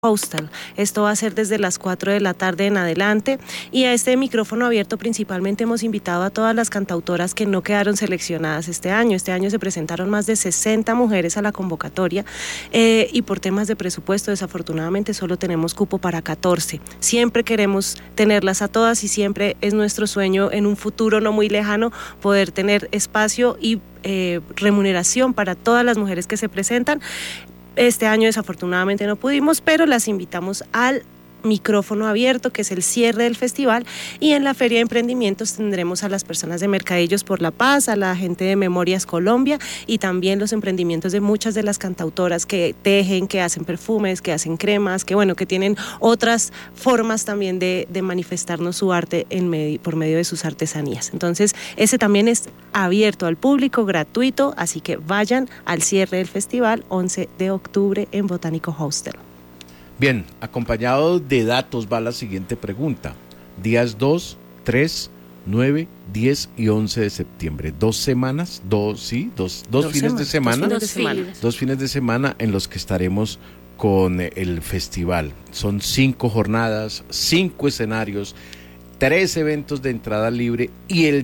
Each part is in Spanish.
Hostel. Esto va a ser desde las 4 de la tarde en adelante, y a este micrófono abierto principalmente hemos invitado a todas las cantautoras que no quedaron seleccionadas este año. Este año se presentaron más de 60 mujeres a la convocatoria, y por temas de presupuesto desafortunadamente solo tenemos cupo para 14. Siempre queremos tenerlas a todas y siempre es nuestro sueño en un futuro no muy lejano poder tener espacio y remuneración para todas las mujeres que se presentan. Este año desafortunadamente no pudimos, pero las invitamos al micrófono abierto, que es el cierre del festival, y en la Feria de Emprendimientos tendremos a las personas de Mercadillos por la Paz, a la gente de Memorias Colombia, y también los emprendimientos de muchas de las cantautoras que tejen, que hacen perfumes, que hacen cremas, que tienen otras formas también de manifestarnos su arte por medio de sus artesanías. Entonces, ese también es abierto al público, gratuito, así que vayan al cierre del festival 11 de octubre en Botánico Hostel. Bien, acompañado de datos va la siguiente pregunta. Días 2, 3, 9, 10 y 11 de septiembre. 2 semanas, dos fines de semana. Dos fines de semana en los que estaremos con el festival. Son 5 jornadas, 5 escenarios, 3 eventos de entrada libre y el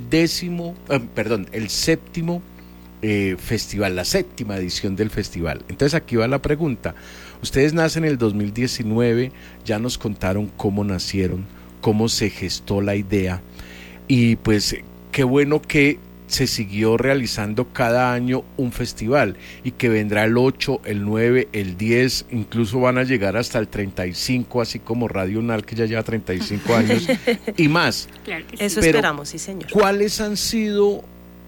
séptimo festival, la 7ª edición del festival. Entonces aquí va la pregunta. Ustedes nacen en el 2019, ya nos contaron cómo nacieron, cómo se gestó la idea, y pues qué bueno que se siguió realizando cada año un festival y que vendrá el 8, el 9, el 10, incluso van a llegar hasta el 35, así como Radio UNAL, que ya lleva 35 años y más. Claro que sí. Eso esperamos, sí señor. ¿Cuáles han sido,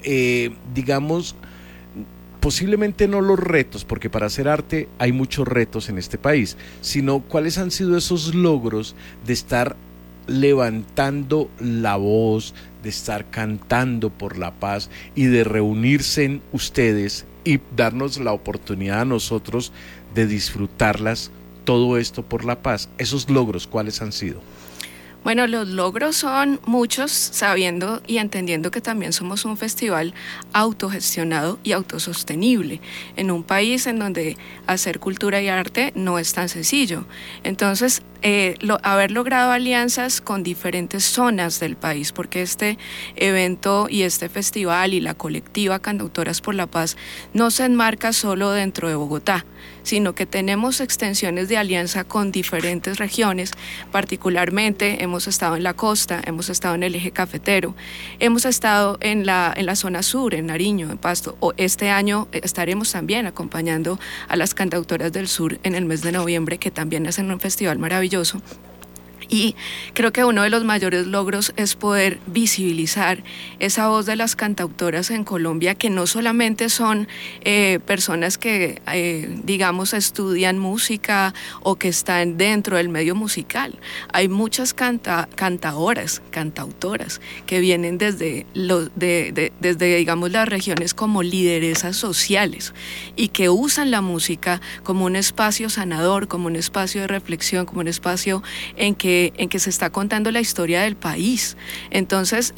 posiblemente no los retos, porque para hacer arte hay muchos retos en este país, sino cuáles han sido esos logros de estar levantando la voz, de estar cantando por la paz y de reunirse en ustedes y darnos la oportunidad a nosotros de disfrutarlas, todo esto por la paz? Esos logros, ¿cuáles han sido? Bueno, los logros son muchos, sabiendo y entendiendo que también somos un festival autogestionado y autosostenible, en un país en donde hacer cultura y arte no es tan sencillo. Entonces, haber logrado alianzas con diferentes zonas del país, porque este evento y este festival y la colectiva Cantautoras por la Paz no se enmarca solo dentro de Bogotá, sino que tenemos extensiones de alianza con diferentes regiones. Particularmente hemos estado en la costa, hemos estado en el eje cafetero, hemos estado en la zona sur, en Nariño, en Pasto. Este año estaremos también acompañando a las cantautoras del sur en el mes de noviembre, que también hacen un festival maravilloso. Y creo que uno de los mayores logros es poder visibilizar esa voz de las cantautoras en Colombia, que no solamente son personas que, estudian música o que están dentro del medio musical. Hay muchas cantautoras que vienen desde las regiones como lideresas sociales y que usan la música como un espacio sanador, como un espacio de reflexión, como un espacio en que se está contando la historia del país. Entonces,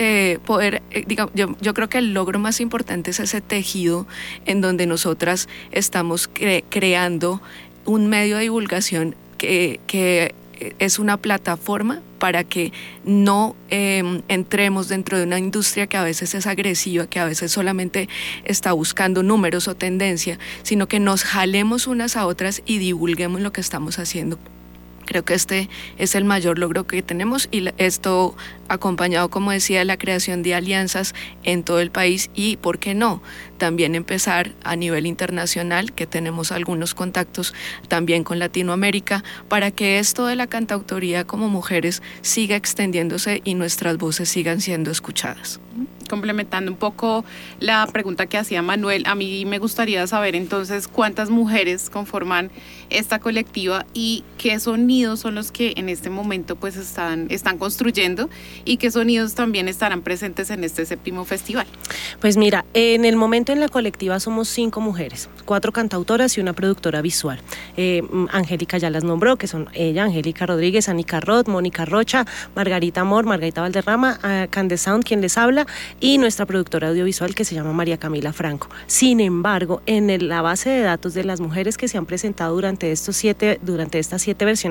yo creo que el logro más importante es ese tejido en donde nosotras estamos creando un medio de divulgación que es una plataforma para que no entremos dentro de una industria que a veces es agresiva, que a veces solamente está buscando números o tendencia, sino que nos jalemos unas a otras y divulguemos lo que estamos haciendo. Creo que este es el mayor logro que tenemos, y esto acompañado, como decía, de la creación de alianzas en todo el país y, ¿por qué no?, también empezar a nivel internacional, que tenemos algunos contactos también con Latinoamérica, para que esto de la cantautoría como mujeres siga extendiéndose y nuestras voces sigan siendo escuchadas. Complementando un poco la pregunta que hacía Manuel, a mí me gustaría saber entonces cuántas mujeres conforman esta colectiva y qué sonidos son los que en este momento pues están construyendo, y qué sonidos también estarán presentes en este 7º festival. Pues mira, en el momento en la colectiva somos 5 mujeres, 4 cantautoras y una productora visual. Angélica ya las nombró, que son ella, Angélica Rodríguez, Anica Roth, Mónica Rocha, Margarita Amor, Margarita Valderrama, Cande Sound, quien les habla, y nuestra productora audiovisual que se llama María Camila Franco. Sin embargo, en la base de datos de las mujeres que se han presentado durante estas 7 versiones